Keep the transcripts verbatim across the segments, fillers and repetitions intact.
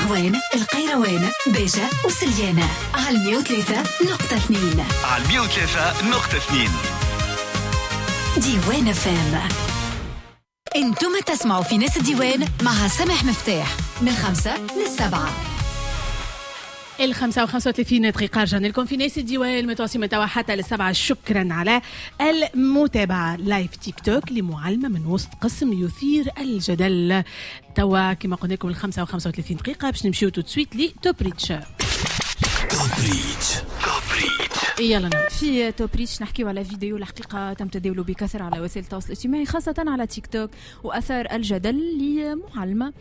النهوان، القيروان، بيجة وسليانة. على مية وثلاثة نقطة اثنين. على مية وثلاثة نقطة اثنين ديوان فام. انتم تسمعوا في ناس الديوان مع سامح مفتاح من خمسة للسبعة. الخمسة وخمسة وثلاثين دقيقة رجعنا لكم في ناس الديوان متواصل متوا حتى للسبعة. شكرا على المتابعة. لايف تيك توك لمعلمة من وسط قسم يثير الجدل. توا كما قلنا لكم الخمسة وخمسة وثلاثين دقيقة باش نمشيو تو سويت لي توب ريتش. توب ريتش توب ريتش يلا نعم. في توب ريتش نحكيو على فيديو الحقيقة تم تداوله بكثرة على وسائل التواصل الاجتماعي خاصة على تيك توك، وأثار الجدل لمعلمة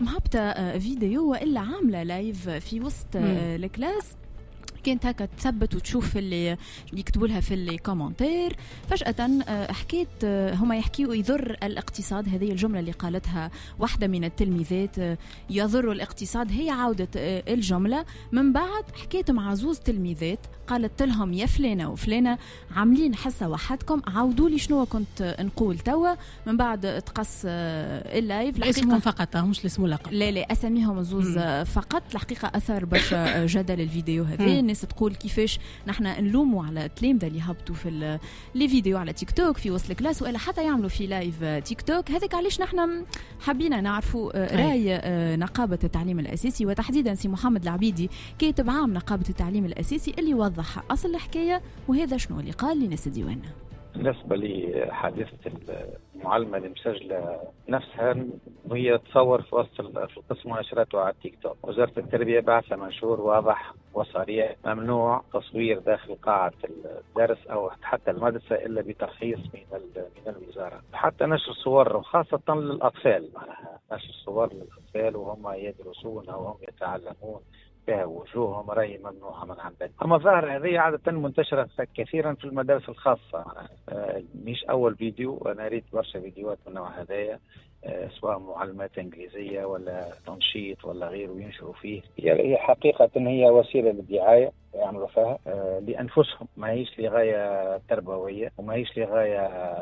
مهبطة فيديو وإلا عاملة لايف في وسط الكلاس. كانت هكا تثبت وتشوف اللي يكتبوا لها في الكومنتير. فجأة حكيت هما يحكيوا يضر الاقتصاد، هذه الجملة اللي قالتها واحدة من التلميذات، يضر الاقتصاد، هي عودة الجملة. من بعد حكيت مع زوز تلميذات قالت لهم يا فلانة وفلانة عاملين حصة وحدكم، عودوا لي شنو كنت نقول توا. من بعد تقص اللايف اسمهم فقط مش الاسم لقب، لا لا اساميهم زوز مم. فقط. الحقيقة أثر برشا جدل الفيديو هذا. الناس تقول كيفاش نحن نلوموا على التلامذة اللي هبطوا في لي فيديو على تيك توك في وسط الكلاس ولا حتى يعملوا في لايف تيك توك. هذاك علاش نحن حبينا نعرفوا راي نقابة التعليم الأساسي وتحديدا سي محمد العبيدي كاتب عام نقابة التعليم الأساسي اللي وضح أصل الحكاية وهذا شنو اللي قال لناس الديوان. بالنسبة لحادثة المعلمة اللي مسجلة نفسها وهي تصور في وسط القسم ونشرته على التيك توك، وزارة التربية بعث منشور واضح وصريح: ممنوع تصوير داخل قاعة الدرس أو حتى المدرسة إلا بترخيص من من الوزارة. حتى نشر صور وخاصة للأطفال، معناها نشر صور للأطفال وهم يدرسون أو هم يتعلمون بها وجوههم راهي ممنوعة من عندنا. أما ظاهر هذه عادة منتشرة كثيرا في المدارس الخاصة. آه مش أول فيديو، أنا ريت برشا فيديوهات من نوع هذايا، آه سواء معلمات إنجليزية ولا تنشيط ولا غيره ينشروا فيه. هي حقيقة هي وسيلة للدعاية يعملوا فيها آه لأنفسهم، ما هيش لغاية تربوية وما هيش لغاية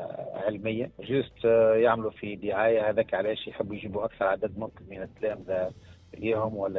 علمية، جست آه يعملوا في دعاية. هذاك علاش يحبوا يجيبوا أكثر عدد ممكن من التلامذة اليوم ولا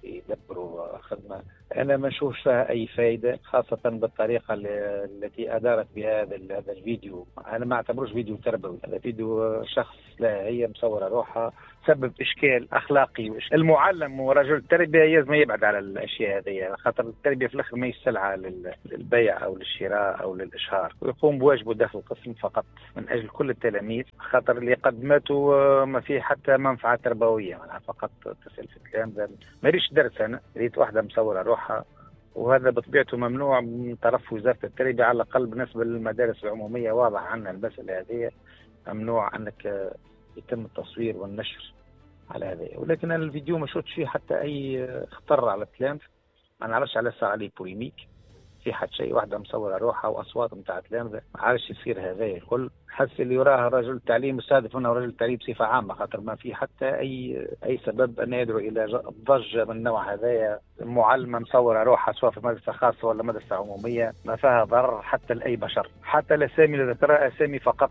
يدبروا خدمة. أنا ما نشوفش فيها أي فائدة، خاصة بالطريقة التي أدارت بها هذا الفيديو. أنا ما أعتبروش فيديو تربوي، هذا فيديو شخص لا هي مصورة روحها، سبب إشكال أخلاقي. المعلم ورجل التربية يلزم يبعد على الأشياء هذه، خاطر التربية في الآخر ما سلعة للبيع أو للشراء أو للإشهار، ويقوم بواجبه داخل القسم فقط من أجل كل التلاميذ، خاطر اللي قدمته ما فيه حتى منفعة تربوية، أنا فقط تسأل في الكلام ده. ما ريش درس، أنا ريت واحدة مصورة روحها، وهذا بطبيعته ممنوع من طرف وزارة التربية. على الأقل بالنسبة للمدارس العمومية واضح عنا المسألة هذه، ممنوع أنك يتم التصوير والنشر على هذا. ولكن أنا الفيديو ما شفتش فيه حتى أي خطر على التلامذة، ما نعرفش على صار عليه بوليميك في حد شيء. واحدة مصورة روحها وأصوات متاع تلامذة، ما عارفش يصير هذا الكل. حس اللي وراها رجل التعليم مستهدف هنا ورجل التعليم بصفة عامة، خاطر ما في حتى أي أي سبب أن يدعو إلى ضجة من نوع هذايا. معلمة مصورة روحها سواء في مدرسة خاصة ولا مدرسة عمومية، ما فيها ضرر حتى لأي بشر، حتى الأسامي اللي ذكرها أسامي فقط.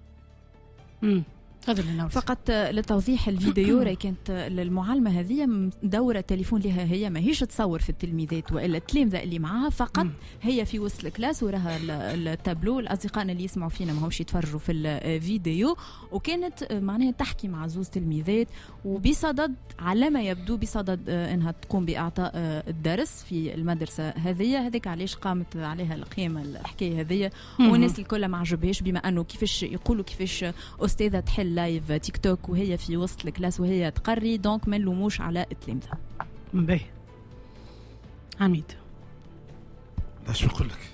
امم فقط لتوضيح الفيديو راهي كانت المعلمة هذه مدورة تليفون لها، هي ما هيش تصور في التلميذات وإلا التلامذة اللي معاها فقط. هي في وسط الكلاس وراها التابلو. الأصدقاء اللي يسمعوا فينا ما هوش يتفرجوا في الفيديو، وكانت معناها تحكي مع زوز تلميذات وبصدد على ما يبدو بصدد انها تقوم بإعطاء الدرس في المدرسة هذه. هذيك علاش قامت عليها القيمة الحكاية هذه، والناس الكل ما عجبهاش بما أنه كيفاش يقولوا كيفاش أستاذة تحل لايف تيك توك وهي في وسط الكلاس وهي تقري، دونك ما نلوموش على التلامذة. باهي عميد باش نقول لك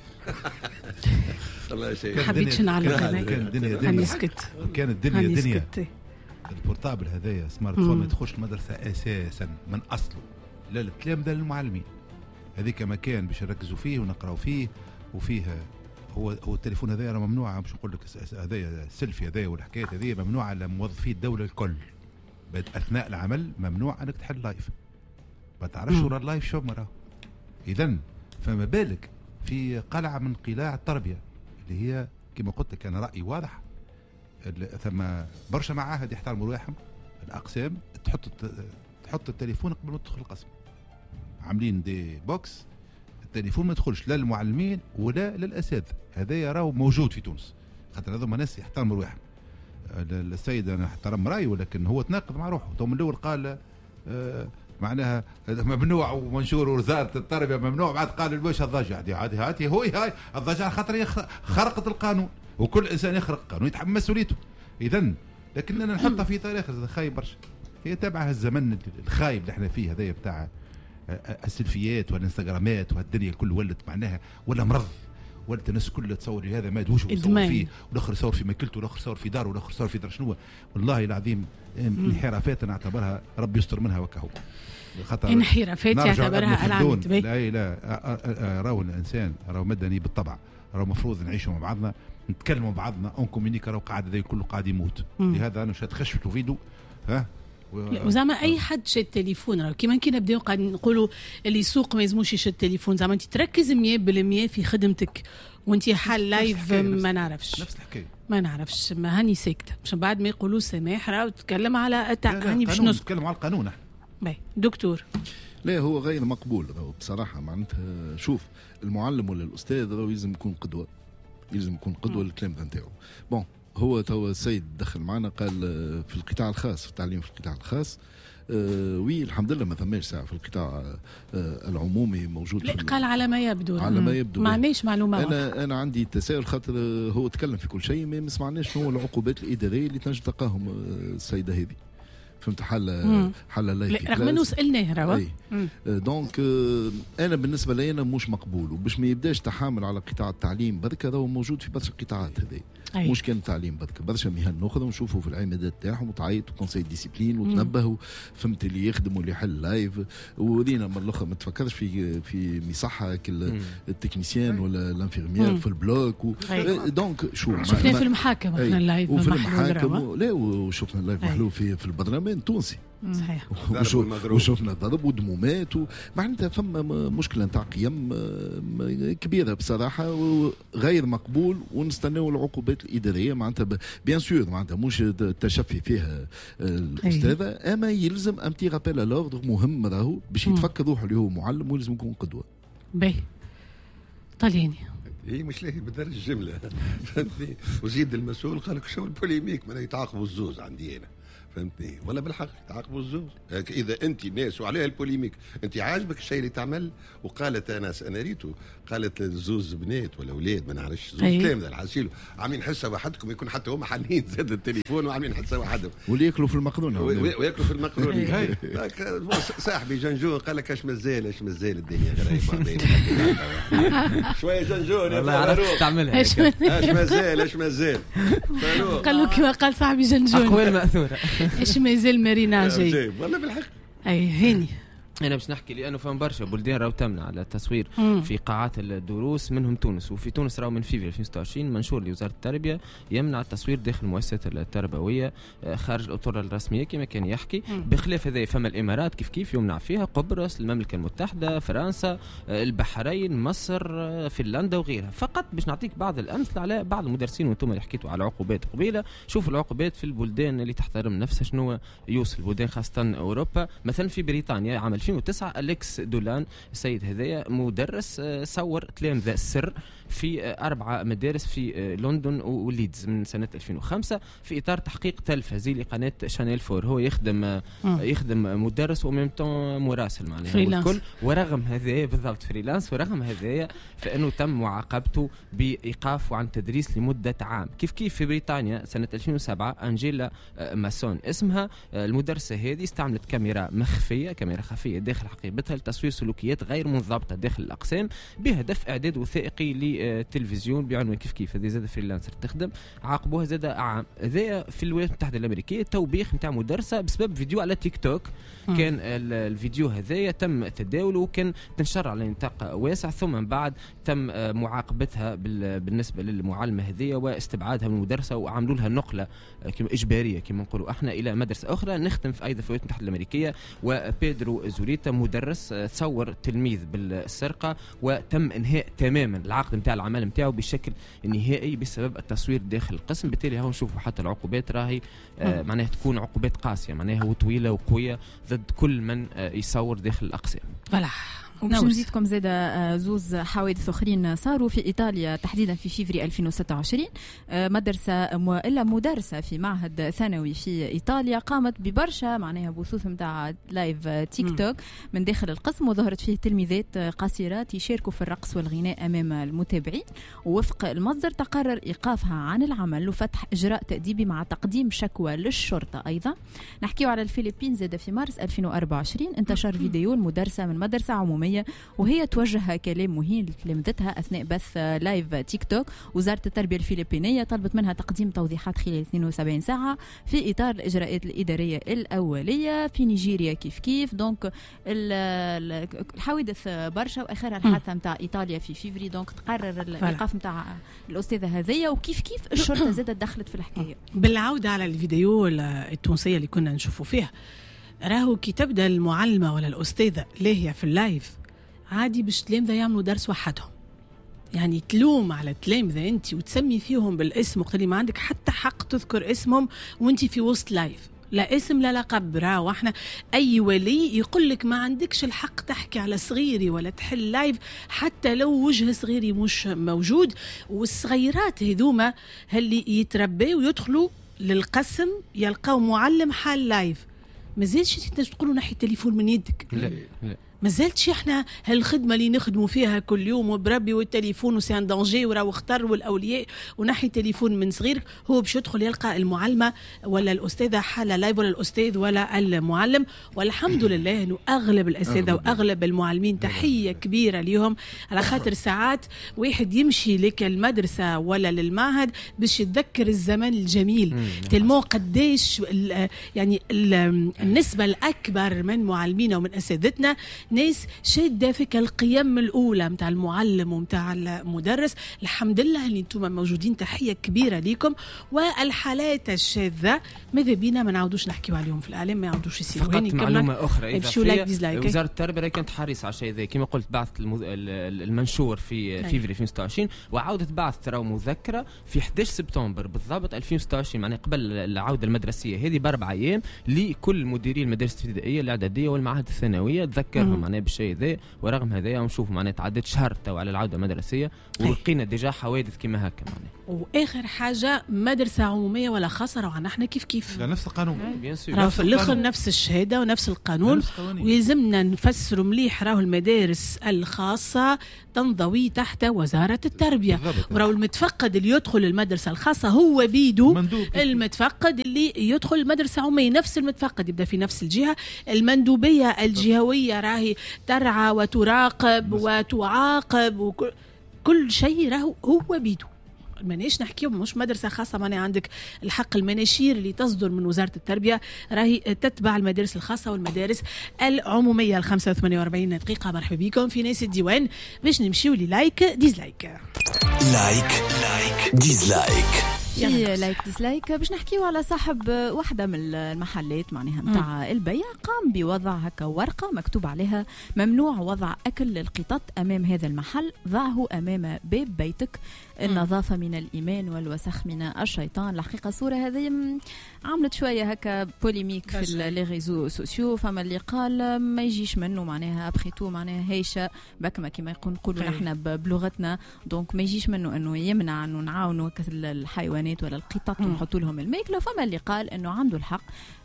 والله شيء حبيتش نعلق هناك. كان الدنيا دنيا كان الدنيا دنيا البورتابل هذايا سمارت فون ما تخش المدرسة أساسا من أصله، لا التلامذة للمعلمين. هذيك مكان باش نركزوا فيه ونقراوا فيه، وفيه هو هو التليفون هذايا راه ممنوع. باش نقول لك هذايا السيلفي هذايا والحكايات هذه ممنوعه على موظفي الدوله الكل. اثناء العمل ممنوع انك تحل لايف، ما تعرفش ورا اللايف شو مرة. اذا فما بالك في قلعه من قلاع التربيه اللي هي كما قلت لك انا رايي واضح. ثم برشا معاهد يحترموا رواحهم، الاقسام تحط تحط التليفون قبل ما تدخل القسم، عاملين دي بوكس التليفون ما يدخلش لا للمعلمين ولا للاساتذه. هذا يراه موجود في تونس، خاطر هذوما ناس يحترموا رواحهم. السيد انا احترم رايه ولكن هو تناقض مع روحه. تو من الاول قال آه معناها ممنوع ومنشور وزاره التربيه ممنوع، بعد قال البوش الضجه عادي عادي هاتي هو هاي الضجه خاطر خرقت القانون، وكل انسان يخرق القانون يتحمل مسؤوليته. اذا لكن انا نحطها في تاريخ خايب برشا، هي تابعها الزمن الخايب اللي احنا فيه هذايا بتاع السلفيات والانستغرامات وهالدنيا الكل ولت معناها ولا مرض، ولت الناس كلها تصور هذا ما دوش يصور فيه، والاخر يصور في ماكلته، والاخر يصور في داره، والاخر يصور في در شنو. والله العظيم انحرافات نعتبرها ربي يستر منها وكهو. خاطر انحرافات يعتبرها العامة. لا لا راهو الانسان راهو مدني بالطبع، راهو مفروض نعيشوا مع بعضنا، نتكلموا مع بعضنا، اون كومينيكا راهو قاعد هذا كله قاعد يموت. لهذا انا شاد خشفته فيدو ها وزعما اي حد شاد تليفون راه كيما كي نبداو قاعد نقولوا اللي يسوق ما يلزموش يشد تليفون. زعما انت تركز مية بالمية في خدمتك وانت حال لايف ما نعرفش نفس الحكايه ما نعرفش ما هاني ساكته باش بعد ما يقولوا سماح راه تتكلم على هاني باش نتكلم على القانون. باهي دكتور لا هو غير مقبول بصراحه. معناتها شوف المعلم ولا الاستاذ راه يلزم يكون قدوه، يلزم يكون قدوه للكلام نتاعو. بون هو توا السيد دخل معنا قال في القطاع الخاص، في التعليم في القطاع الخاص آه وي الحمد لله ما ثماش ساعه في القطاع آه العمومي موجود. لا قال على ما يبدو على ما يبدو ما عنديش معلومات. انا انا عندي تساؤل خاطر هو تكلم في كل شيء ما سمعناش شنو العقوبات الاداريه اللي تنجم تلقاهم السيده هذه. فهمت حل حل لا رغم انه سالناه راهو دونك انا بالنسبه لي انا مش مقبول، وباش ما يبداش تحامل على قطاع التعليم برك هذا موجود في برشا قطاعات هذه. مش كان التعليم برك برشا مهن ناخذ ونشوفوا في العمادات تاعهم وتعيط وكونسي ديسيبلين وتنبهوا فهمت اللي يخدم واللي يحل لايف. ولينا من الاخر ما تفكرش في في مصحه التكنيسيان ولا الانفيرميير في البلوك و... دونك شو شفنا في المحاكم احنا اللايف وفي المحاكم لا وشفنا اللايف محلول في في البرلمان التونسي صحيح. وشوفنا ضرب ودمومات معناتها فما مشكله نتاع قيم كبيره بصراحه وغير مقبول، ونستناو العقوبات الاداريه معناتها بيان سور معناتها مش التشفي فيها الاستاذه، اما يلزم امتي رابيل الوردر مهم راهو باش يتفكر روحه اللي هو معلم ويلزم يكون قدوه. باهي طلياني هي مش لاهي بدرجه الجمله فهمتني. وزيد المسؤول قال لك شو البوليميك ما يتعاقبوا الزوز عندي انا فهمتني ولا بالحق تعاقبوا الزوز. اذا انت ناس وعليها البوليميك انت عاجبك الشيء اللي تعمل. وقالت انس انا ريتو قالت الزوز بنات ولا اولاد ما نعرفش زوز كلام الحاسيلو عاملين حصه وحدكم يكون حتى هما حالين زاد التليفون وعاملين حصه وحدهم واللي ياكلوا في المقرون وياكلوا في المقرون. صاحبي جنجون قال لك اش مازال اش مازال الدنيا غريبه شويه جنجون والله عرفت تعملها اش مازال اش مازال قال له كما قال صاحبي جنجون اقوال ماثوره ايش مازال مارينا جاي والله بالحق. اي هاني انا باش نحكي لانه فهم برشا بلدان راهو تمنع على التصوير مم. في قاعات الدروس منهم تونس. وفي تونس راهو من فيفري ألفين وستة وعشرين منشور لوزاره التربيه يمنع التصوير داخل المؤسسات التربويه خارج الاطر الرسميه كما كان يحكي. مم. بخلاف هذا فما الامارات كيف كيف يمنع فيها، قبرص، المملكه المتحده، فرنسا، البحرين، مصر، فنلندا وغيرها. فقط باش نعطيك بعض الامثله على بعض المدرسين وانتم اللي حكيتوا على عقوبات قبيله. شوفوا العقوبات في البلدان اللي تحترم نفسها شنو يوصل البلدان خاصه اوروبا. مثلا في بريطانيا عام ألفين وتسعة أليكس دولان السيد هذايا مدرس صور تلامذة السر في أربعة مدارس في لندن وليدز من سنة ألفين وخمسة في إطار تحقيق تلفزي لقناة شانيل فور. هو يخدم م. يخدم مدرس وممتون مراسل معناها الكل. ورغم هذا بالضبط فريلانس ورغم هذا فإنه تم معاقبته بإيقاف عن تدريس لمدة عام. كيف كيف في بريطانيا سنة ألفين وسبعة أنجيلا ماسون اسمها المدرسة هذه استعملت كاميرا مخفية كاميرا خفية داخل حقيبتها لتصوير سلوكيات غير منضبطة داخل الأقسام بهدف إعداد وثائقي للتلفزيون بعنوان كيف كيف. هذه زاد فريلانسر تخدم عاقبوها زاد عام. هذا في الولايات المتحدة الأمريكية توبيخ نتاع مدرسة بسبب فيديو على تيك توك. م. كان الفيديو هذايا تم تداوله وكان تنشر على نطاق واسع ثم بعد تم معاقبتها بالنسبة للمعلمة هذه واستبعادها من المدرسة وعملوا لها نقلة إجبارية كما نقولوا احنا إلى مدرسة أخرى. نختم في أيضا في الولايات المتحدة الأمريكية وبيدرو زوريتا مدرس تصور تلميذ بالسرقة وتم إنهاء تماما العقد نتاع العمل نتاعو بشكل نهائي بسبب التصوير داخل القسم. بالتالي هاو نشوفوا حتى العقوبات راهي آه معناها تكون عقوبات قاسيه معناها وطويله وقويه ضد كل من آه يصور داخل الاقسام. فوالا. وباش نزيدكم زاده زوز حوادث اخرين صاروا في ايطاليا تحديدا في فيفري ألفين وستة وعشرين. مدرسه الا مدرسه في معهد ثانوي في ايطاليا قامت ببرشا معناها بثوث نتاع لايف تيك توك من داخل القسم، وظهرت فيه تلميذات قصيرات يشاركوا في الرقص والغناء امام المتابعين. ووفق المصدر تقرر ايقافها عن العمل وفتح اجراء تاديبي مع تقديم شكوى للشرطه. ايضا نحكيو على الفلبين زاد في مارس ألفين وأربعة وعشرين انتشر فيديو المدرسه من مدرسه عموميه وهي توجه كلام مهين لتلامذتها أثناء بث لايف تيك توك. وزارة التربية الفلبينية طلبت منها تقديم توضيحات خلال اثنين وسبعين ساعة في إطار الإجراءات الإدارية الأولية. في نيجيريا كيف كيف. دونك الحوادث برشا وآخرها الحادثة متاع إيطاليا في فيفري. دونك تقرر الإيقاف متاع الأستاذة هذية وكيف كيف الشرطة زادت دخلت في الحكاية. بالعودة على الفيديو التونسية اللي كنا نشوفوا فيها، راهو كي تبدأ المعلمة ولا الأستاذة لاهية في اللايف عادي باش تلامذة يعملوا درس وحدهم، يعني تلوم على تلامذة انت وتسمي فيهم بالاسم وقت اللي ما عندك حتى حق تذكر اسمهم وانت في وسط لايف، لا اسم لا لقب. راهو احنا اي ولي يقول لك ما عندكش الحق تحكي على صغيري ولا تحل لايف حتى لو وجه صغيري مش موجود. والصغيرات هذوما اللي يتربوا ويدخلوا للقسم يلقاو معلم حال لايف، ما زالش تقولوا نحي التليفون من يدك. لا لا ما زالتش احنا هالخدمه اللي نخدموا فيها كل يوم وبربي والتليفون وسان دانجي وراو اختار والاولياء ونحي تليفون من صغير هو باش يدخل يلقى المعلمه ولا الاستاذه حاله لايف ولا الاستاذ ولا المعلم. والحمد لله انه اغلب الاساتذه واغلب المعلمين تحيه كبيره ليهم، على خاطر ساعات واحد يمشي لك المدرسه ولا للمعهد باش يتذكر الزمن الجميل. تلمو قديش يعني النسبه الاكبر من معلمينا ومن اساتذتنا ناس شادة فيك القيم الأولى متاع المعلم ومتاع المدرس. الحمد لله اللي انتم موجودين، تحية كبيرة ليكم. والحالات الشاذة ماذا بينا ما نعودوش نحكيو عليهم في الإعلام، ما يعودوش يصيروا. فقط معلومة أخرى إضافية، لايك وزارة التربية كانت حريصة على شيء ذا كما قلت بعثت المذ... المنشور في فيفري ألفين وستة وعشرين وعودت بعث ترى مذكرة في أحد عشر سبتمبر بالضبط ألفين وستة وعشرين معناها قبل العودة المدرسية هذه بأربع أيام لكل مديري المدارس الابتدائية الإعدادية والمعاهد الثانوية تذكرهم معناها بالشيء ذا. ورغم هذا ونشوف معناها تعدت شهر تو على العودة المدرسية ولقينا ديجا حوادث كما هكا معناها. واخر حاجه مدرسه عموميه ولا خاصه راهو احنا كيف كيف نفس القانون بيان سور راهو في الاخر نفس الشهاده ونفس القانون. ويلزمنا نفسروا مليح راهو المدارس الخاصه تنضوي تحت وزاره التربيه، وراهو المتفقد اللي يدخل المدرسه الخاصه هو بيدو المتفقد اللي يدخل المدرسه عموميه نفس المتفقد يبدا في نفس الجهه. المندوبيه الجهويه راهي ترعى وتراقب وتعاقب وكل كل شيء راهو هو بيدو. مانيش نحكيو مش مدرسه خاصه، معناها عندك الحق المناشير اللي تصدر من وزاره التربيه راهي تتبع المدارس الخاصه والمدارس العموميه. الخمسة وثمانية وأربعين دقيقه مرحبا بكم في ناس الديوان باش نمشيو للايك ديزلايك. لايك لايك ديزلايك في لايك ديسلايك باش نحكيو على صاحب واحدة من المحلات معناها متاع البيع قام بوضع هكا ورقة مكتوب عليها ممنوع وضع أكل للقطط أمام هذا المحل، ضعه أمام باب بيتك، النظافة من الإيمان والوسخ من الشيطان. الحقيقة الصورة هذه عملت شوية هكا بوليميك في لي ريزو سوسيو. فما اللي قال ما يجيش منه معناها أبخيتو معناها هيشة بكما كما يقول نقولوا نحن بلغتنا، دونك ما يجيش منه أنه يمنع أنه نعاونوا الحيوانات ولا القطط ونحطوا لهم الماكله. فما اللي قال انه عنده الحق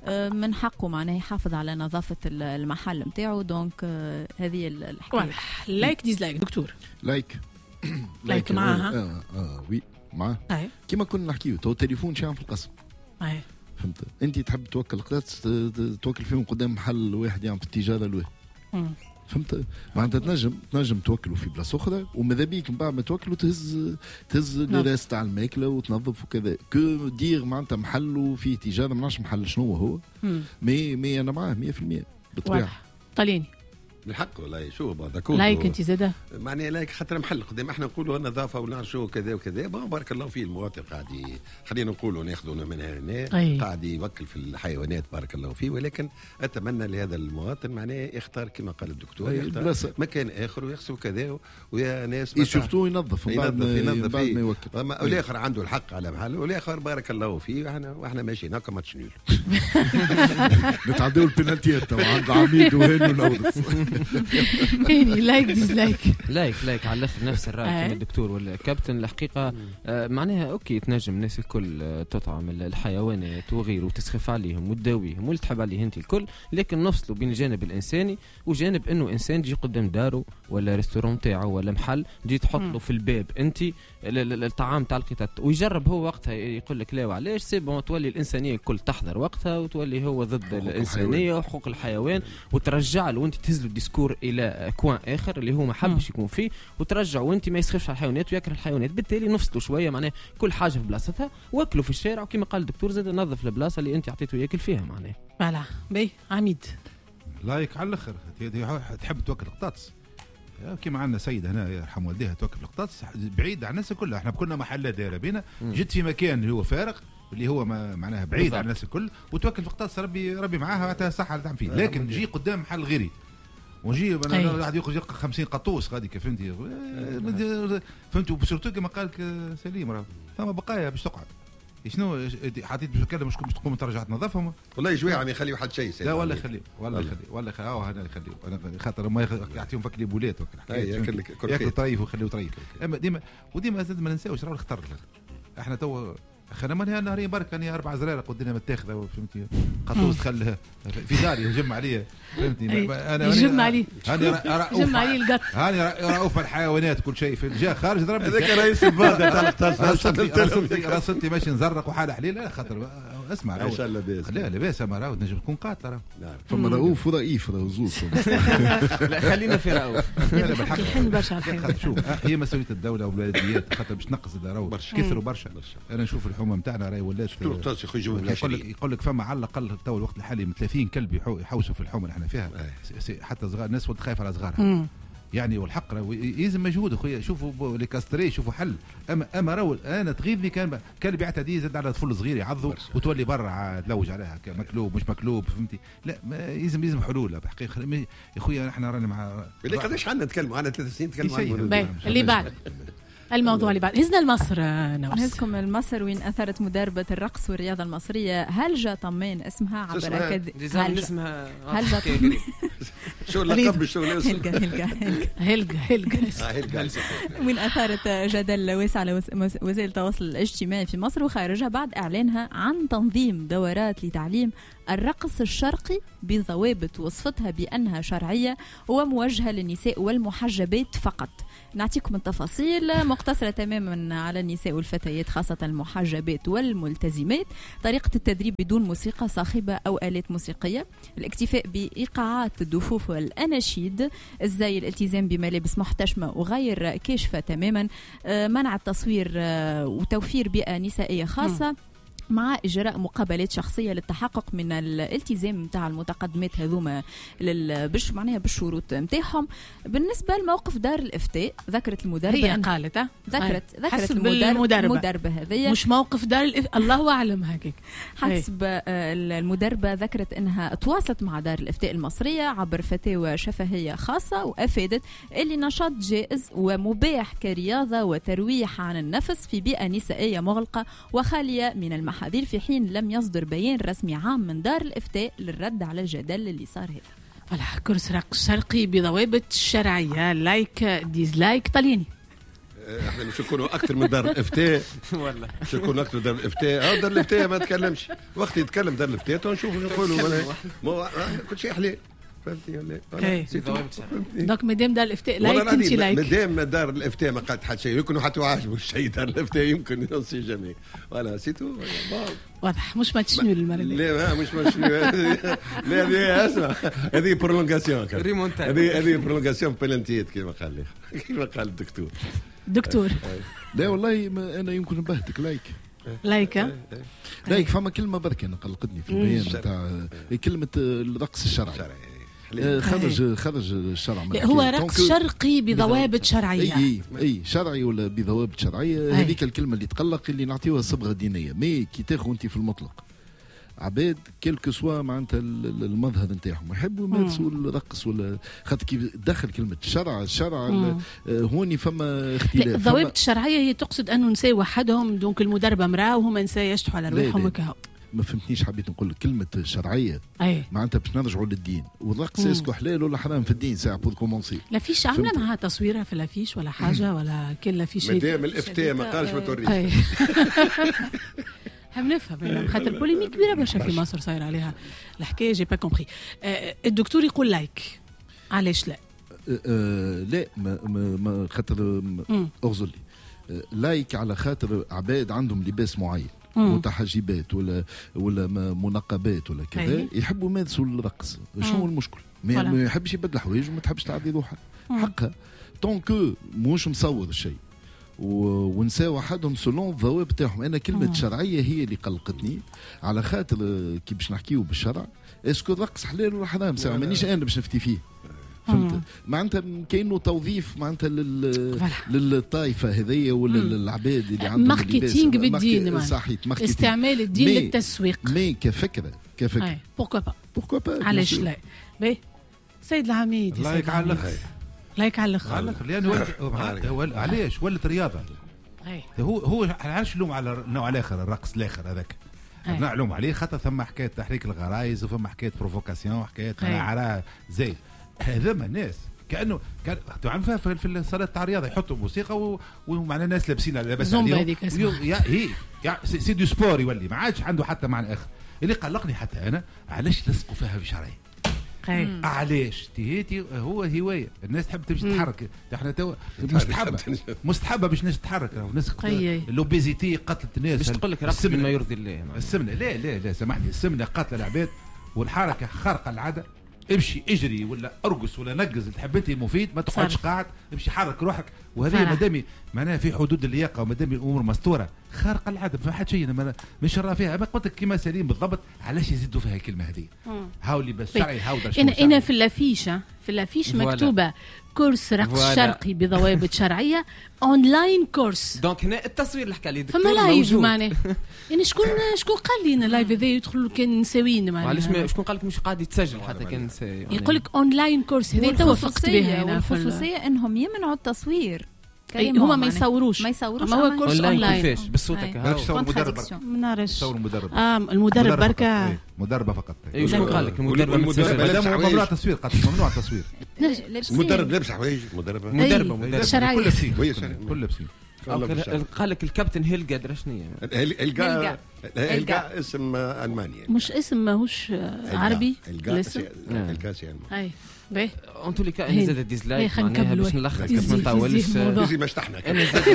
من حقه معناه يحافظ على نظافه المحل نتاعو. دونك هذه الحكايه. لايك ديزلايك دكتور. لايك لايك معاها اه اه وي معاه كيما كنا نحكيو تو التليفون شام في القسم. اي فهمت انت تحب توكل قطط توكل فيهم قدام محل واحد يعمل في التجاره الواحد. فهمت معناتها تنجم تنجم توكلوا في بلاصه اخرى وماذا بيك من بعد ما توكلوا تهز تهز الراس تاع الماكله وتنظف وكذا. كو دير معناتها محل وفيه تجاره ما نعرفش محل شنو هو مي مي انا معاه مية بالمية بالطبيعه. طليني بالحق والله شو بعد لايك انت زاده معناها لايك خاطر محل قدام احنا نقولوا النظافه ونعرفوا كذا وكذا بارك الله فيه المواطن قاعد خلينا نقولوا ناخذوا منها هنا قاعد يوكل في الحيوانات بارك الله فيه ولكن اتمنى لهذا المواطن معناه يختار كما قال الدكتور يختار مكان اخر ويغسل كذا ويا ناس يشوفوه ينظف ينظف ينظف بعد ما يوكل والاخر عنده الحق على محله والاخر بارك الله فيه واحنا واحنا ماشيين هكا ماتش نول نتعدوا البنالتيات عند عميد وهاني ونوضف فيني لايك ديزلايك لايك لايك على الاخر نفس الراي كما الدكتور ولا كابتن الحقيقه آه معناها اوكي تنجم الناس الكل آه تطعم الحيوانات وغيره وتسخف عليهم وتداويهم واللي تحب عليه انت الكل لكن نفصلوا بين الجانب الانساني وجانب انه انسان يجي قدام داره ولا ريستورون تاعه ولا محل جي تحط له في الباب انت الطعام تاع القطط ويجرب هو وقتها يقول لك لا وعلاش سي بون تولي الانسانيه الكل تحضر وقتها وتولي هو ضد الانسانيه وحقوق الحيوان وترجع له وانت تهز له الديسكور الى كوان اخر اللي هو ما حبش يكون فيه وترجع وانت ما يسخفش على الحيوانات ويكره الحيوانات بالتالي نفصلوا شويه معناه كل حاجه في بلاصتها واكلوا في الشارع وكما قال الدكتور زاد نظف البلاصه اللي انت عطيته ياكل فيها معناه فوالا بي عميد لايك على الاخر تحب توكل قطاطس كيما عندنا سيده هنا يرحم والديها توكل القطاطس بعيد عن الناس كلها احنا كنا محلة دايره بينا جيت في مكان اللي هو فارغ اللي هو ما معناها بعيد بالضبط. عن الناس الكل وتوكل في القطاطس ربي ربي معاها وقتها صحه تعمل فيه لكن جي قدام محل غيري ونجي انا واحد ياخذ يلقى خمسين قطوس غاديك فهمتي فهمتوا بسورتو كما قال سليم راه ثم بقايا باش تقعد شنو حطيت باش نتكلم مش تقوم ترجع تنظفهم والله جوي عم يخليوا حد شيء لا ولا يخليه ولا يخليه ولا يخليه اه هنا يخليه انا خاطر ما يعطيهم فك لي بولات ياكل ياكل طريف ويخليه طريف اما ديما وديما زاد ما ننساوش راه الخطر احنا تو انا ماني نهارين برك اني اربع زرارق قدامي متاخذه فهمتي قطوس دخل في داري يهجم عليا فهمتني انا يهجم عليه انا يهجم عليه القط انا رؤوف الحيوانات كل شيء في الجا خارج ضربني هذاك رئيس البلده تاع القطاس راسلتي ماشي نزرق وحال حليل لا خاطر اسمع ان شاء الله لاباس لا لاباس ما راهو تنجم تكون قاتل راه فما رؤوف ورئيف راهو زوز لا خلينا في رؤوف الحين برشا الحين شوف هي مسؤوليه الدوله والبلديات خاطر باش تنقص راهو كثروا برشا انا نشوف الحومه نتاعنا راهي ولات يقول لك يقول لك فما على الاقل تو الوقت الحالي من ثلاثين كلب يحوسوا في الحومه اللي احنا فيها حتى صغار الناس ولد خايفه على صغارها يعني والحق راه يلزم مجهود اخويا شوفوا لي كاستري شوفوا حل اما اما راهو انا تغيظني كان كلب يعتدي زاد على طفل صغير يعضوا وتولي برا تلوج عليها مكلوب مش مكلوب فهمتي لا يلزم يلزم حلول بحقيقه يا اخويا احنا رانا مع اللي قداش عندنا نتكلموا عندنا ثلاث سنين نتكلموا اللي بعد الموضوع اللي بعد هزنا لمصر نوس نهزكم لمصر وين أثرت مدربة الرقص والرياضة المصرية هلجة طمان اسمها عبر أكاد اسمها هلجة طمان شو اللقب شو هلجة هلجة هلجة هلجة وين أثارت جدل واسع على وسائل التواصل الاجتماعي في مصر وخارجها بعد إعلانها عن تنظيم دورات لتعليم الرقص الشرقي بضوابط وصفتها بأنها شرعية وموجهة للنساء والمحجبات فقط. نعطيكم التفاصيل مقتصرة تماما على النساء والفتيات خاصة المحجبات والملتزمات. طريقة التدريب بدون موسيقى صاخبة أو آلات موسيقية، الاكتفاء بإيقاعات الدفوف والأناشيد، الزي الالتزام بملابس محتشمة وغير كاشفة تماما، منع التصوير وتوفير بيئة نسائية خاصة م. مع إجراء مقابلات شخصية للتحقق من الالتزام متاع المتقدمات هذوما باش معناها بالشروط متاعهم. بالنسبة لموقف دار الإفتاء ذكرت المدربة هي قالت ذكرت ذكرت المدربة المدربة هذه مش موقف دار الإفتاء الله أعلم هكذا حسب المدربة ذكرت أنها تواصلت مع دار الإفتاء المصرية عبر فتاوى شفهية خاصة وأفادت اللي نشاط جائز ومباح كرياضة وترويح عن النفس في بيئة نسائية مغلقة وخالية من المحاذير، في حين لم يصدر بيان رسمي عام من دار الإفتاء للرد على الجدل اللي صار هذا. فوالا كرسي رقص شرقي بضوابط شرعية، لايك ديزلايك طلياني. احنا مش نكونوا اكثر من دار الافتاء ولا مش نكونوا اكثر من دار الافتاء او دار الافتاء ما تكلمش وقت يتكلم دار الافتاء ونشوف نقولوا كل شيء حلال فهمتي ولا دونك مادام دار الافتاء لايك انت لايك مادام دار الافتاء ما قالت حتى شيء يمكن حتى عاجبه الشيء دار الافتاء يمكن ينصي جميع ولا سيتو واضح مش ماتش نول المره لا مش ماتش نول لا هذه اسمع هذه برولونغاسيون هذه هذه برولونغاسيون بلانتيت كما قال كما قال الدكتور دكتور لا والله انا يمكن نبهتك لايك لايك لايك فما كلمه برك انا قلقتني في البيان تاع كلمه الرقص الشرعي خرج خرج الشرع هو رقص شرقي بضوابط شرعيه. اي اي شرعي ولا بضوابط شرعيه. هذيك الكلمه اللي تقلق اللي نعطيوها صبغه دينيه. مي كي تاخذ انت في المطلق عباد كيلكو سوا معناتها المظهر نتاعهم يحبوا يمارسوا الرقص ولا خاطر كي دخل كلمه الشرع الشرع هوني فما اختلاف. الضوابط الشرعيه هي تقصد انه نساء وحدهم دونك المدربه امراه وهما نساء يشطحوا على رواحهم وكهو. ما فهمتنيش حبيت نقول لك كلمه شرعيه معناتها باش نرجعوا للدين والرقص اسكو حلال ولا حرام في الدين ساعه بور كومونسي. لا فيش عامله معها تصويرها في الافيش ولا حاجه ولا كل فيش مادام الافتاء ما قالش ما توريش. هم نفهم خاطر البوليميك كبيره برشا في مصر صاير عليها الحكايه. جي با كومبري. الدكتور يقول لايك علاش لا؟ أه لا ما, ما خاطر اغزر لي لايك على خاطر عباد عندهم لباس معين مم. متحجبات ولا ولا منقبات ولا كذا يحبوا يمارسوا الرقص. شنو المشكل؟ ما يحبش يبدل حوايج وما تحبش تعدي روحها حقها طونكو مش مصور الشيء ونساء وحدهم سلون الضوابط تاعهم. انا كلمه مم. شرعيه هي اللي قلقتني على خاطر كي باش نحكيو بالشرع اسكو الرقص حلال ولا حرام ساعه مانيش انا باش نفتي فيه فهمت معناتها كاينه توظيف معناتها لل... للطائفه هذيا ولا للعباد اللي عندهم ماركتينغ بالدين صحيح استعمال الدين مي... للتسويق مي كفكره كفكره بوركوا با بوركوا با علاش لا باهي سيد العميد لايك على الاخر لايك على الاخر لانه علاش ولت رياضه. هو هو علاش نلوم على النوع الاخر الرقص الاخر هذاك نعلوم عليه خاطر ثم حكايه تحريك الغرايز وثم حكايه بروفوكاسيون حكايه على زي هذا ما الناس كانه كان تعرفها في الصالات تاع الرياضه يحطوا موسيقى ومعنا الناس لابسين لاباس عليهم هي سي دو سبور يولي ما عادش عنده حتى معنى اخر. اللي قلقني حتى انا علاش لصقوا فيها في شرعي. علاش تيهيتي هو هوايه الناس تحب تمشي تتحرك. احنا تو مستحبه مستحبه باش الناس تتحرك الناس اللوبيزيتي قتلت الناس. باش تقول لك رقص بما يرضي الله. السمنه لا لا لا سامحني السمنه قاتله العباد والحركه خارقه العاده. امشي اجري ولا ارقص ولا نقز اللي تحبتي مفيد ما تقعدش قاعد امشي حرك روحك. وهذه مادامي معناها في حدود اللياقه ومادام الامور مستوره خارقه العاده ما حد شيء انا مش راه فيها. اما قلت لك كما سليم بالضبط علاش يزيدوا فيها الكلمه هذه هاولي بس شرعي هاودا. انا انا في الافيشه في الافيش مكتوبه كورس رقص شرقي بضوابط شرعيه اونلاين كورس. دونك هنا التصوير اللي حكى لي الدكتور فما لايف معناه يعني شكون شكون قال لي ان اللايف هذا يدخلوا كان نساويين معناها معليش شكون قال لك مش قاعد يتسجل حتى كان يقول لك اونلاين كورس. هذه توافقت بها هنا الخصوصيه انهم يمنعوا التصوير. هما ما يصوروش ما يصوروش ما هو كورس اونلاين كيفاش بالصوت هكا تصور مدرب ما نعرفش تصور مدرب اه المدرب بركه مدربه فقط. ايوه شكون قال لك المدرب ممنوع التصوير قالت ممنوع التصوير. المدرب لابس حوايج مدربه مدربه مدربه شرعيه كل لابسين. قال لك الكابتن هيلجا درا شنو هيلجا هيلجا اسم الماني مش اسم ماهوش عربي الاسم هيلجا سي اي باهي انتو اللي كان زاد الديسلايك معناها باش نلخص باش ما نطولش زي ما شطحنا انا زاد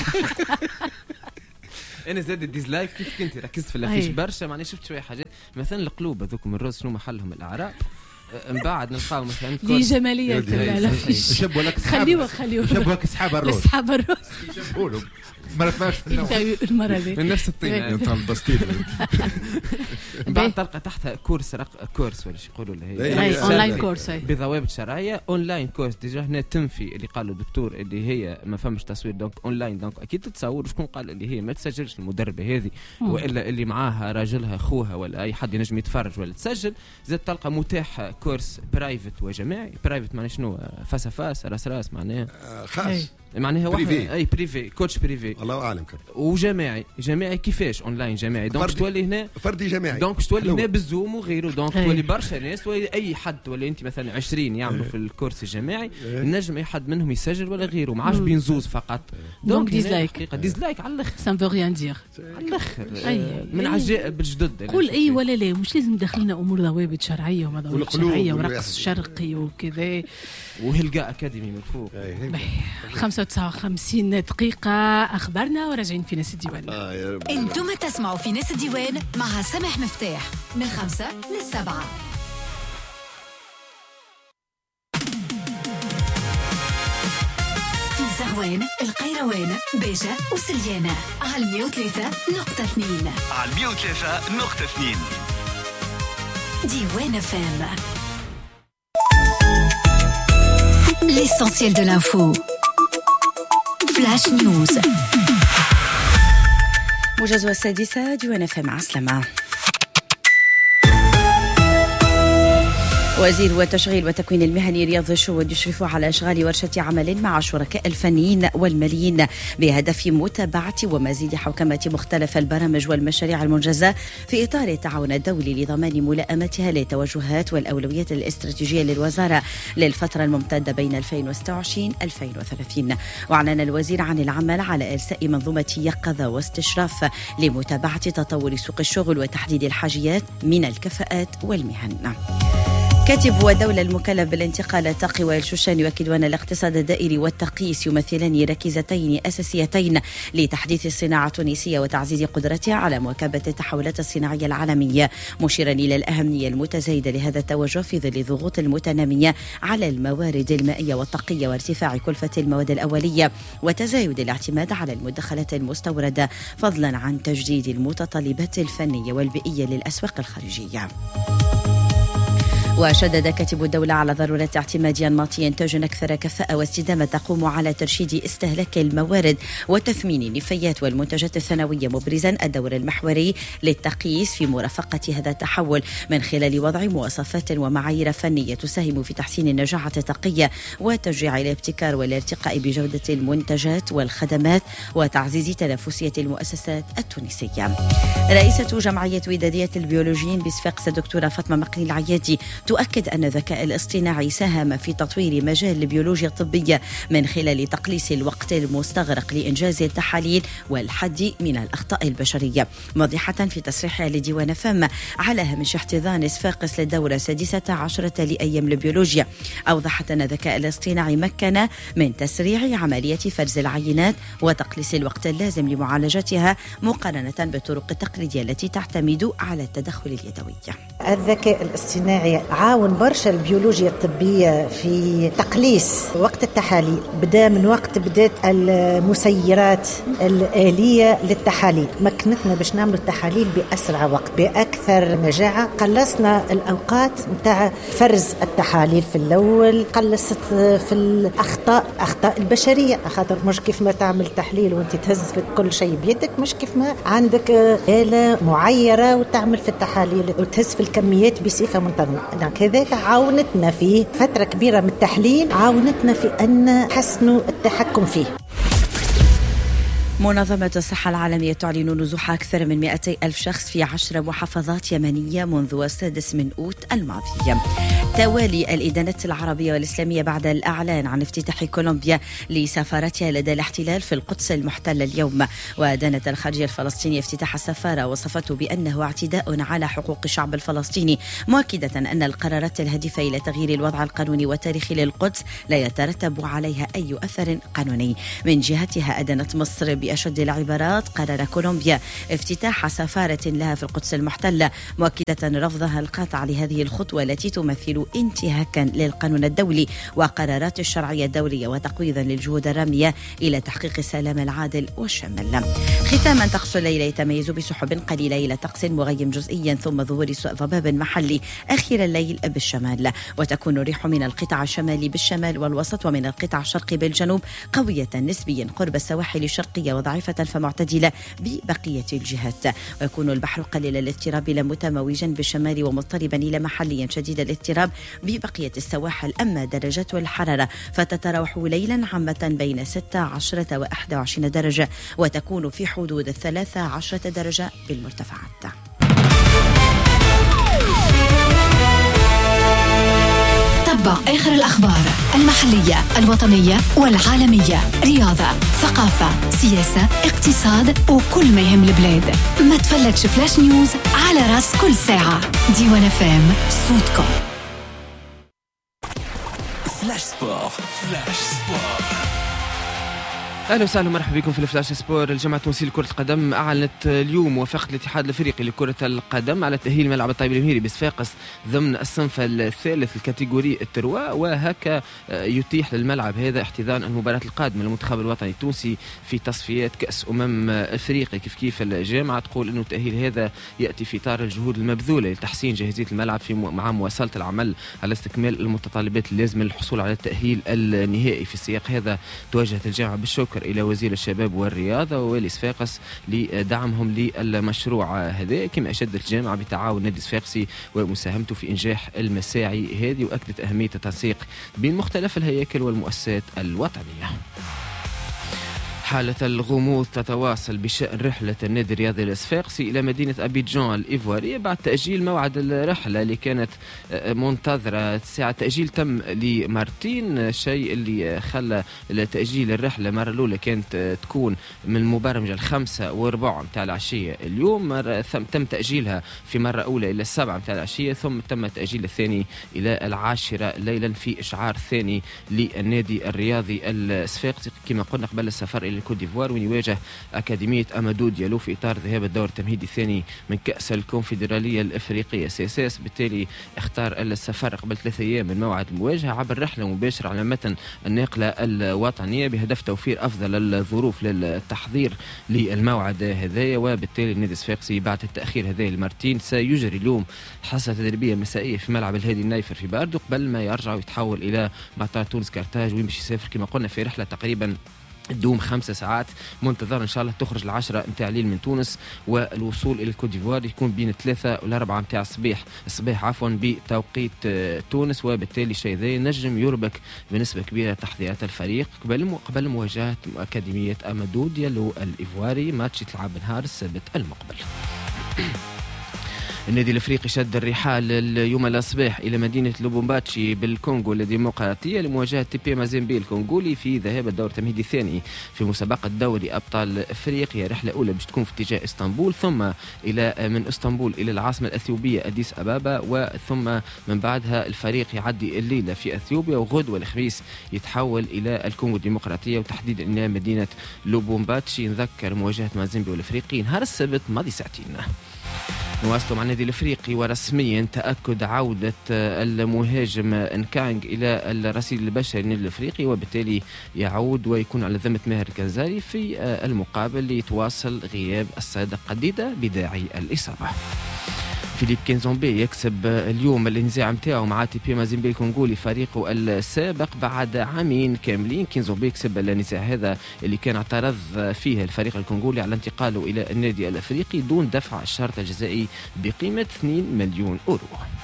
انا زاد الديسلايك كيف كنت ركزت في الافيش برشا معناها شفت شويه حاجات مثلا القلوب هذوك من الرز شنو محلهم الاعراب من بعد نلقاو مثلا دي جماليه الافيش شبوا لك خليوه خليوه شبوا لك سحاب الروز سحاب الروز شبوا لهم ما رفناش المره ذي من نفس الطين نتاع البستيل. بعد تلقى تحتها كورس رق... كورس ولا شو يقولوا له هي اونلاين كورس بضوابط شرعيه اونلاين كورس. ديجا هنا تنفي اللي قالوا الدكتور اللي هي ما فهمش تصوير دونك اونلاين دونك اكيد تتصور. شكون قال اللي هي ما تسجلش المدربه هذه والا اللي معاها راجلها اخوها ولا اي حد ينجم يتفرج ولا تسجل. زاد تلقى متاح كورس برايفت وجماعي. برايفت معناه شنو فاس فاس راس راس معناه خاص معناها واحد اي بريفي كوتش بريفي الله اعلم كده. وجماعي جماعي كيفاش اونلاين جماعي دونك تولي هنا فردي جماعي دونك تولي هنا بالزوم وغيره دونك تولي برشا ناس تولي اي حد تولي انت مثلا عشرين يعملوا في الكورس الجماعي النجم اي حد منهم يسجل ولا غيره ما عادش بينزوز فقط دونك ديزلايك ديزلايك على الاخر سان فو ريان دير على الاخر من عجائب الجدد. قول اي ولا لا مش لازم داخلين امور ضوابط شرعيه وما ضوابط شرعيه ورقص شرقي وكذا وهلقاء اكاديمي من فوق. خمسة وتسعة وخمسين دقيقة أخبارنا وراجعين في ناس الديوان. آه انتم تسمعوا في ناس الديوان مع سامح مفتاح من خمسة للسبعة. في زغوان القيروان باشا وسليانة على مية وثلاثة نقطة اثنين على مية وثلاثة نقطة اثنين ديوان فام. l'essentiel de l'info. Flash News. موجز السادسة ديوان اف ام عسلامة. وزير التشغيل والتكوين المهني رياض الشواد يشرف على إشغال ورشة عمل مع الشركاء الفنيين والماليين بهدف متابعة ومزيد حوكمة مختلف البرامج والمشاريع المنجزة في إطار التعاون الدولي لضمان ملائمتها للتوجهات والأولويات الاستراتيجية للوزارة للفترة الممتدة بين ألفين وستة وعشرين ألفين وثلاثين. وأعلن الوزير عن العمل على إرساء منظومة يقظة واستشراف لمتابعة تطور سوق الشغل وتحديد الحاجيات من الكفاءات والمهن. كاتب الدولة المكلف بالانتقال الطاقي والشوشان يؤكد أن الاقتصاد الدائري والتقييس يمثلان ركيزتين أساسيتين لتحديث الصناعة التونسية وتعزيز قدرتها على مواكبة التحولات الصناعية العالمية، مشيرا إلى الأهمية المتزايدة لهذا التوجه في ظل الضغوط المتنامية على الموارد المائية والطاقية وارتفاع كلفة المواد الأولية وتزايد الاعتماد على المدخلات المستوردة، فضلا عن تجديد المتطلبات الفنية والبيئية للأسواق الخارجية. وشدد كاتب الدولة على ضرورة اعتماد أنماط إنتاج أكثر كفاءة واستدامة تقوم على ترشيد استهلاك الموارد وتثمين النفايات والمنتجات الثانوية، مبرزا الدور المحوري للتقييس في مرافقة هذا التحول من خلال وضع مواصفات ومعايير فنية تساهم في تحسين النجاعة التقية وتشجيع الابتكار والارتقاء بجودة المنتجات والخدمات وتعزيز تنافسية المؤسسات التونسية. رئيسة جمعية ودادية البيولوجيين بصفاقس الدكتورة فاطمة مقني العيادي تؤكد أن الذكاء الاصطناعي ساهم في تطوير مجال البيولوجيا الطبية من خلال تقليص الوقت المستغرق لإنجاز التحاليل والحد من الأخطاء البشرية. موضحة في تصريحها لديوان فم على هامش احتضان صفاقس للدورة السادسة عشرة لأيام البيولوجيا، أوضحت أن الذكاء الاصطناعي مكن من تسريع عملية فرز العينات وتقليص الوقت اللازم لمعالجتها مقارنة بالطرق التقليدية التي تعتمد على التدخل اليدوي. الذكاء الاصطناعي عاون برشا البيولوجيا الطبية في تقليص وقت التحاليل، بدأ من وقت بدأت المسيرات الآلية للتحاليل، مكنتنا باش نعمل التحاليل بأسرع وقت بأكثر نجاعة، قلصنا الأوقات متاع فرز التحاليل في الأول، قلصت في الأخطاء أخطاء البشرية، خاطر مش كيف ما تعمل تحليل وانت تهز في كل شيء بيدك، مش كيف ما عندك آلة معيرة وتعمل في التحاليل وتهز في الكميات بصفة منتظمة. كذلك عاونتنا في فترة كبيرة من التحليل، عاونتنا في أن حسنوا التحكم فيه. منظمة الصحة العالمية تعلن نزوح أكثر من مئتي ألف شخص في عشر محافظات يمنية منذ السادس من أوت الماضي. توالي الإدانات العربية والإسلامية بعد الإعلان عن افتتاح كولومبيا لسفارتها لدى الاحتلال في القدس المحتلة اليوم، ودانت الخارجية الفلسطينية افتتاح السفارة وصفته بأنه اعتداء على حقوق الشعب الفلسطيني، مؤكدة أن القرارات الهادفة إلى تغيير الوضع القانوني والتاريخي للقدس لا يترتب عليها أي أثر قانوني. من جهتها أدانت مصر بأشد العبارات قرار كولومبيا افتتاح سفارة لها في القدس المحتلة، مؤكدة رفضها القاطع لهذه الخطوة التي تمثل انتهاكا للقانون الدولي وقرارات الشرعية الدولية وتقويضا للجهود الرامية إلى تحقيق السلام العادل والشامل. ختاما طقس الليل يتميز بسحب قليلة إلى طقس مغيم جزئيا ثم ظهور ضباب محلي آخر الليل بالشمال، وتكون الريح من القطاع الشمالي بالشمال والوسط ومن القطاع الشرقي بالجنوب قوية نسبيا قرب السواحل الشرقية وضعيفة فمعتدلة ببقية الجهات، ويكون البحر قليل الاضطراب إلى متموجا بالشمال ومضطربا إلى محليا شديد الاضطراب ببقية السواحل. أما درجات الحرارة فتتراوح ليلا عامة بين ستة عشرة وإحدى وعشرين درجة وتكون في حدود الثلاثة عشرة درجة بالمرتفعات. تتبع آخر الأخبار المحلية الوطنية والعالمية، رياضة، ثقافة، سياسة، اقتصاد وكل ما يهم البلاد. ما تفلتش فلاش نيوز على راس كل ساعة. ديوان فام صوتكم. فلاش سبور. فلاش سبور. اهلا وسهلا ومرحبا بكم في الفلاش سبور. الجامعه التونسيه لكره القدم اعلنت اليوم وافقت الاتحاد الافريقي لكره القدم على تاهيل ملعب الطيب المهيري بصفاقس ضمن الصنف الثالث الكاتيجوري التروا، وهكا يتيح للملعب هذا احتضان المباراه القادمه للمنتخب الوطني التونسي في تصفيات كاس امم افريقيا. كيف كيف الجامعه تقول انه التاهيل هذا ياتي في اطار الجهود المبذوله لتحسين جاهزيه الملعب في مع مواصله العمل على استكمال المتطلبات اللازمه للحصول على التاهيل النهائي. في السياق هذا توجهت الجامعه بالشكر إلى وزير الشباب والرياضة ووالي صفاقس لدعمهم للمشروع هذا، كما أشدت الجامعة بتعاون نادي صفاقسي ومساهمته في إنجاح المساعي هذه، وأكدت أهمية التنسيق بين مختلف الهياكل والمؤسسات الوطنية. حالة الغموض تتواصل بشأن رحلة النادي الرياضي الصفاقسي إلى مدينة أبيجان الإيفوارية بعد تأجيل موعد الرحلة اللي كانت منتظرة ساعة. تأجيل تم لمرتين، الشيء اللي خلى تأجيل الرحلة مرة الأولى كانت تكون من المبرمجة الخمسة وربع متاع العشية اليوم، مرة تم تأجيلها في مرة أولى إلى السبعة متاع العشية، ثم تم التأجيل الثاني إلى العاشرة ليلا في إشعار ثاني للنادي الرياضي الصفاقسي كما قلنا قبل السفر إلى الكوت ديفوار، وين يواجه أكاديمية أمادو ديالو في إطار ذهاب الدور التمهيدي الثاني من كأس الكونفدرالية الأفريقية سيساس. بالتالي اختار السفر قبل ثلاثة أيام من موعد المواجهة عبر رحلة مباشرة على متن الناقلة الوطنية بهدف توفير أفضل الظروف للتحضير للموعد هذايا. وبالتالي النادي الصفاقسي بعد التأخير هذا المرتين سيجري اليوم حصة تدريبية مسائية في ملعب الهادي النايفر في باردو قبل ما يرجع ويتحول إلى مطار تونس كارتاج ويمشي يسافر كما قلنا في رحلة تقريبا دوم خمسة ساعات، منتظر ان شاء الله تخرج العشرة متاع الليل من تونس، والوصول الى الكوت ديفوار يكون بين الثلاثة والأربعة متاع الصباح الصباح عفوا بتوقيت تونس. وبالتالي شيء ذا نجم يربك بنسبة كبيرة تحضيرات الفريق قبل قبل مواجهة أكاديمية أمادو ديالو الإيفواري، ماتش يتلعب نهار السبت المقبل. النادي الافريقي شد الرحال اليوم الصباح الى مدينه لوبومباتشي بالكونغو الديمقراطيه لمواجهه تي بي مازيمبي الكونغولي في ذهاب الدور التمهيدي الثاني في مسابقه دوري ابطال افريقيا. رحله اولى باش تكون في اتجاه اسطنبول، ثم الى من اسطنبول الى العاصمه الاثيوبيه اديس ابابا، وثم من بعدها الفريق يعدي الليله في اثيوبيا، وغدوه الخميس يتحول الى الكونغو الديمقراطيه وتحديدا الى مدينه لوبومباتشي. نذكر مواجهه مازيمبي والافريقي نهار السبت ماضي ساعتين. نواصل مع النادي الافريقي ورسميا تاكد عوده المهاجم انكانغ الى الرصيد البشري للنادي الافريقي، وبالتالي يعود ويكون على ذمه ماهر كنزاري في المقابل ليتواصل غياب الصادق قديده بداعي الاصابه. فيليب كينزومبي يكسب اليوم الانزاع نتاعو مع تي بي مازيمبي الكونغولي فريقه السابق بعد عامين كاملين. كينزومبي يكسب النزاع هذا اللي كان اعترض فيه الفريق الكونغولي على انتقاله الى النادي الافريقي دون دفع الشرط الجزائي بقيمه اثنين مليون اورو.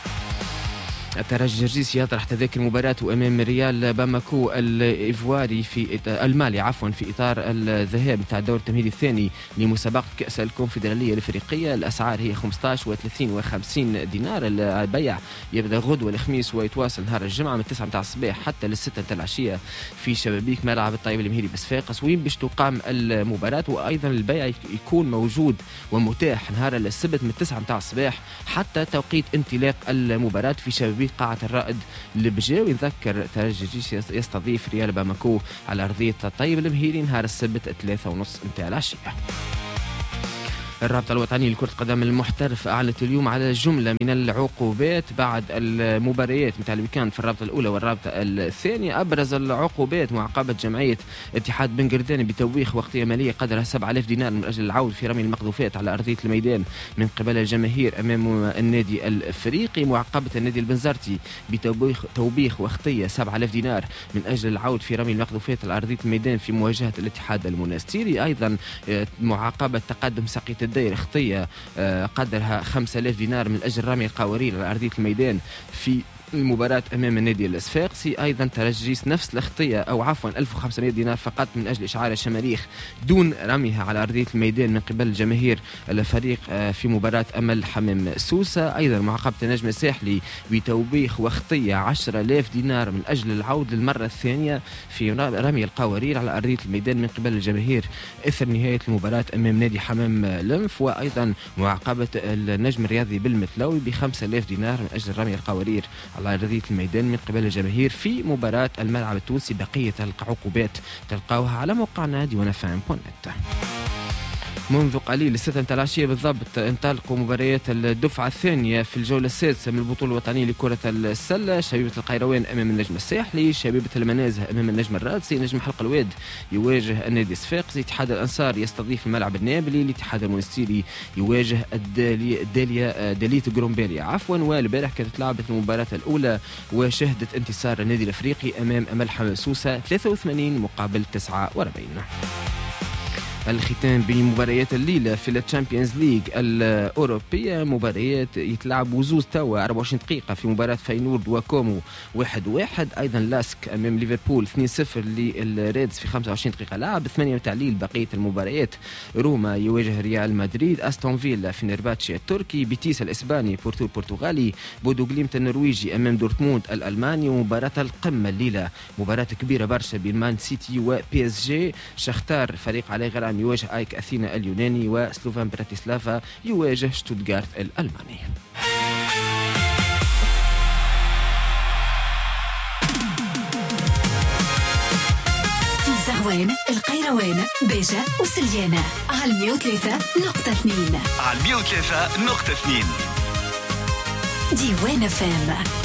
الترجي الجرجيسي يطرح تذاكر مباراته امام ريال باماكو الايفواري في المالي عفوا في اطار الذهاب نتاع الدور التمهيدي الثاني لمسابقه كاس الكونفدراليه الافريقيه. الاسعار هي خمسة عشر وثلاثين وخمسين دينار. البيع يبدا غدوه الخميس ويتواصل نهار الجمعه من تسعة متاع الصباح حتى للستة متاع العشيه في شبابيك ملعب الطيب المهيري بصفاقس وين باش تقام المباراه. وايضا البيع يكون موجود ومتاح نهار السبت من تسعة متاع الصباح حتى توقيت انطلاق المباراه في شبابيك قاعة الرائد البجاوي. نذكر ترجي يستضيف ريال باماكو على أرضية الطيب المهيري نهار السبت ثلاثة ونص متاع العشية. الرابطة الوطنية لكرة القدم المحترفة أعلنت اليوم على جملة من العقوبات بعد المباريات مثل الويكاند في الرابطة الأولى والرابطة الثانية. أبرز العقوبات معاقبة جمعية اتحاد بن قردان بتوبيخ وقتية مالية قدرها سبعة آلاف دينار من أجل العود في رمي المقذوفات على أرضية الميدان من قبل الجماهير أمام النادي الأفريقي. معاقبة النادي البنزرتي بتوبيخ توبيخ وقتية سبعة آلاف دينار من أجل العود في رمي المقذوفات على أرضية الميدان في مواجهة الاتحاد المنستيري. أيضا معاقبة تقدم سقية الدائرة خطية قدرها خمسة آلاف دينار من أجل رمي القوارير على أرضية الميدان في المباراة أمام النادي الصفاقسي. أيضا ترجيس نفس الخطية أو عفوا ألف وخمسمائة دينار فقط من أجل إشعار الشماريخ دون رميها على أرضية الميدان من قبل جماهير الفريق في مباراة أمل حمام سوسة. أيضا معاقبة النجم الساحلي بتوبيخ وخطية عشرة آلاف دينار من أجل العود للمرة الثانية في رمي القوارير على أرضية الميدان من قبل الجماهير إثر نهاية المباراة أمام نادي حمام لنف. وأيضا معاقبة النجم الرياضي بالمثلوي بخمسة آلاف دينار من أجل رمي القوارير على أرضية الميدان من قبل الجماهير في مباراة الملعب التونسي. بقية العقوبات تلقاوها على موقعنا ديوان فام دوت نت. منذ قليل الستة متاع العشية بالضبط انطلقوا مباريات الدفعة الثانية في الجولة السادسة من البطولة الوطنية لكرة السلة. شبيبة القيروان أمام النجم الساحلي، شبيبة المنازه أمام النجم الرادسي، نجم حلق الواد يواجه النادي الصفاقسي، اتحاد الأنصار يستضيف الملعب النابلي، الاتحاد المونستيري يواجه الدالية دالية دالية جرومباليا عفوا. والبارح كانت لعبت المباراة الأولى وشهدت انتصار النادي الأفريقي أمام أمل حماسوسة ثلاثة وثمانين مقابل تسعة وأربعين. الختام بمباريات الليلة في التشامبيونز ليج الأوروبية، مباريات يتلعب وزوز توا أربعة وعشرين دقيقة في مباراة فاينورد وكومو واحد واحد، أيضا لاسك أمام ليفربول اثنين صفر للريدز في خمسة وعشرين دقيقة لعب. ثمانية تعليل بقية المباريات، روما يواجه ريال مدريد، أستون فيلا فينرباتشي التركي، بيتيس الإسباني، بورتو البرتغالي، بودو جليمت النرويجي أمام دورتموند الألماني. ومباراة القمة الليلة مباراة كبيرة برشا بين مان سيتي وبي اس جي، شختار فريق عليه غرام يواجه ايك اثينا اليوناني، وسلوفان براتيسلافا يواجه شتوتغارت الالماني. في زغوان، القيروان، بيجة وسليانة على مية وثلاثة نقطة اثنين. على مية وثلاثة نقطة اثنين ديوان فام.